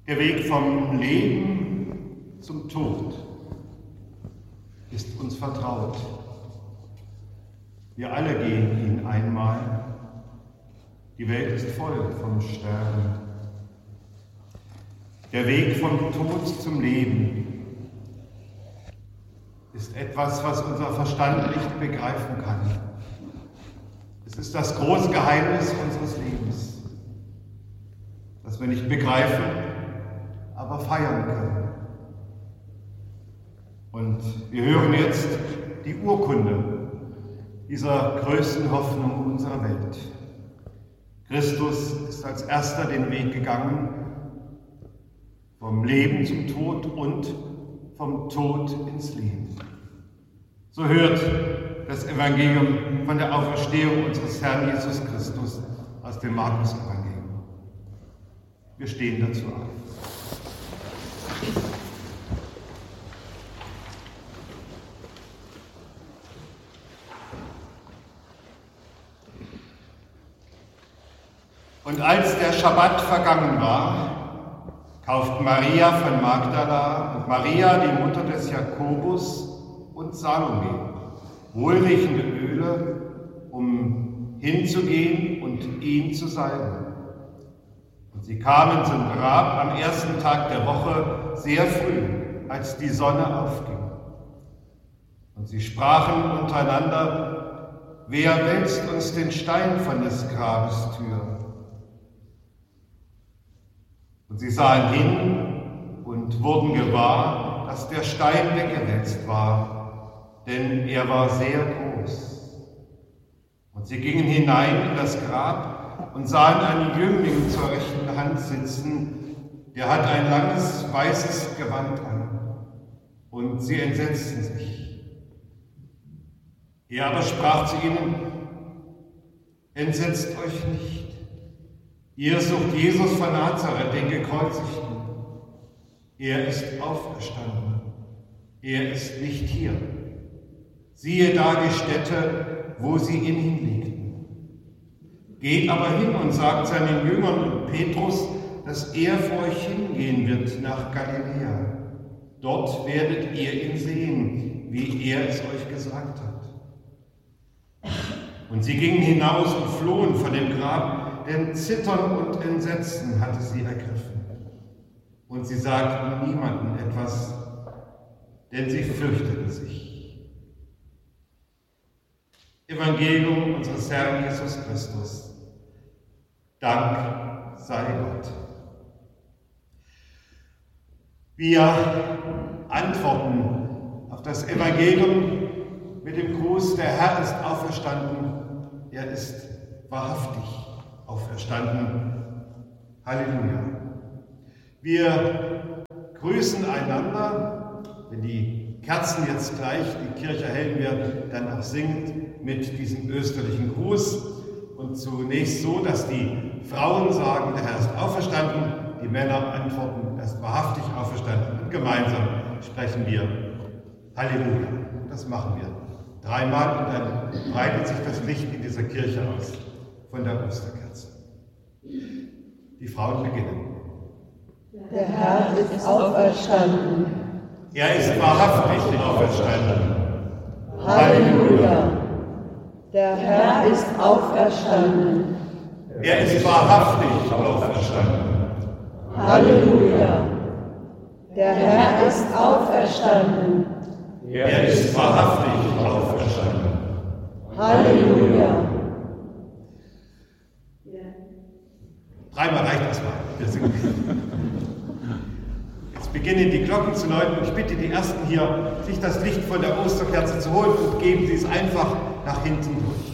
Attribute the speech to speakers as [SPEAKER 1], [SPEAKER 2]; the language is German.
[SPEAKER 1] Der Weg vom Leben zum Tod ist uns vertraut. Wir alle gehen ihn einmal. Die Welt ist voll von Sterben. Der Weg vom Tod zum Leben ist etwas, was unser Verstand nicht begreifen kann. Es ist das große Geheimnis unseres Lebens, das wir nicht begreifen, aber feiern können. Und wir hören jetzt die Urkunde dieser größten Hoffnung unserer Welt. Christus ist als erster den Weg gegangen, vom Leben zum Tod und vom Tod ins Leben. So hört das Evangelium von der Auferstehung unseres Herrn Jesus Christus aus dem Markus-Evangelium. Wir stehen dazu auf. Und als der Schabbat vergangen war, kauften Maria von Magdala und Maria, die Mutter des Jakobus, und Salome wohlriechende Öle, um hinzugehen und ihn zu salben. Und sie kamen zum Grab am ersten Tag der Woche sehr früh, als die Sonne aufging. Und sie sprachen untereinander: Wer wälzt uns den Stein von des Grabes Tür? Und sie sahen hin und wurden gewahr, dass der Stein weggewälzt war, denn er war sehr groß. Und sie gingen hinein in das Grab und sahen einen Jüngling zur rechten Hand sitzen, der hat ein langes weißes Gewand an. Und sie entsetzten sich. Er aber sprach zu ihnen: Entsetzt euch nicht. Ihr sucht Jesus von Nazareth, den Gekreuzigten. Er ist auferstanden. Er ist nicht hier. Siehe da die Stätte, wo sie ihn hinlegten. Geht aber hin und sagt seinen Jüngern und Petrus, dass er vor euch hingehen wird nach Galiläa. Dort werdet ihr ihn sehen, wie er es euch gesagt hat. Und sie gingen hinaus und flohen von dem Grab, denn Zittern und Entsetzen hatte sie ergriffen. Und sie sagten niemandem etwas, denn sie fürchteten sich. Evangelium unseres Herrn Jesus Christus. Dank sei Gott. Wir antworten auf das Evangelium mit dem Gruß: Der Herr ist auferstanden, er ist wahrhaftig auferstanden. Halleluja. Wir grüßen einander, wenn die Kerzen jetzt gleich die Kirche hellen werden, dann auch singend mit diesem österlichen Gruß. Und zunächst so, dass die Frauen sagen: Der Herr ist auferstanden, die Männer antworten: Er ist wahrhaftig auferstanden. Und gemeinsam sprechen wir Halleluja. Das machen wir dreimal und dann breitet sich das Licht in dieser Kirche aus von der Osterkerze. Die Frauen beginnen.
[SPEAKER 2] Der Herr ist auferstanden.
[SPEAKER 1] Er ist wahrhaftig auferstanden.
[SPEAKER 2] Halleluja. Der Herr ist auferstanden.
[SPEAKER 1] Er ist wahrhaftig auferstanden.
[SPEAKER 2] Halleluja. Der Herr ist auferstanden.
[SPEAKER 1] Er ist wahrhaftig auferstanden.
[SPEAKER 2] Halleluja.
[SPEAKER 1] Dreimal reicht das mal. Wir singen. Jetzt beginnen die Glocken zu läuten. Ich bitte die Ersten hier, sich das Licht von der Osterkerze zu holen und geben Sie es einfach nach hinten durch.